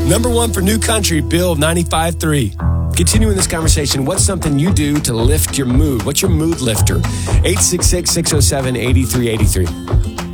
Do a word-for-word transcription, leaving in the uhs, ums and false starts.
Number one for New Country, Bill ninety-five three. Continuing this conversation, what's something you do to lift your mood? What's your mood lifter? eight six six, six oh seven, eight three eight three.